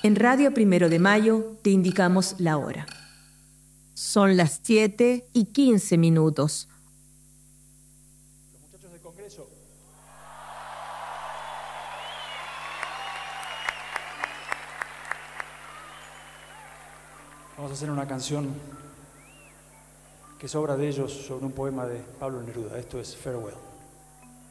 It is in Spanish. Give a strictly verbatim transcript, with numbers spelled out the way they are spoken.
En Radio Primero de Mayo te indicamos la hora. Son las siete y quince minutos. Los muchachos del Congreso. Vamos a hacer una canción que es obra de ellos sobre un poema de Pablo Neruda. Esto es Farewell.